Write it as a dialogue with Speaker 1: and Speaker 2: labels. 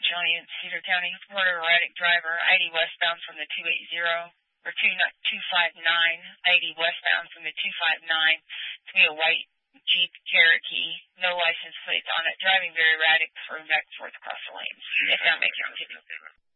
Speaker 1: Jillian, Cedar County, reporter erratic driver, ID westbound from the 280 or 259, ID westbound from the 259 to be a white Jeep Cherokee, no license plates on it, driving very erratic, referring back and forth across the lanes. If that makes sense.